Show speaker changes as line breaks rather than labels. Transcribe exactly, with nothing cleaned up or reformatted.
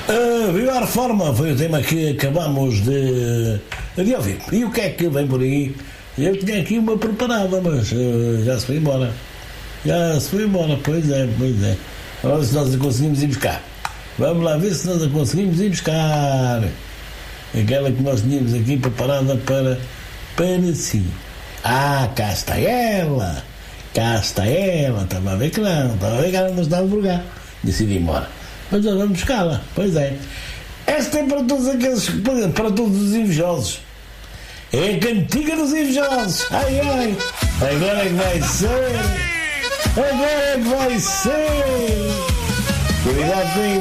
Uh, viva a reforma, foi o tema que acabamos de, de ouvir. E o que é que vem por aí? Eu tinha aqui uma preparada, mas uh, já se foi embora. Já se foi embora, pois é, pois é. Vamos ver se nós a conseguimos ir buscar. Vamos lá ver se nós a conseguimos ir buscar. Aquela que nós tínhamos aqui preparada para, para si. Ah, cá está ela. Cá está ela. Estava a ver que não, estava a ver que ela não estava por cá. Decidi ir embora. Mas nós vamos buscá-la, pois é. Esta é para todos aqueles, para todos os invejosos. É a cantiga dos invejosos. Ai, ai. Agora é que vai ser. Agora é que vai ser. Cuidado com